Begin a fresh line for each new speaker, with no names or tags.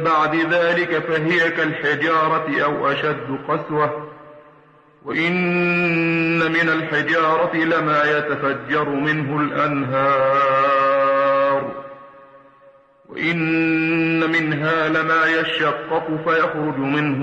بعد ذلك فهي كالحجارة أو أشد قسوة. وإن من الحجارة لما يتفجر منه الأنهار، وإن منها لما يشقق فيخرج منه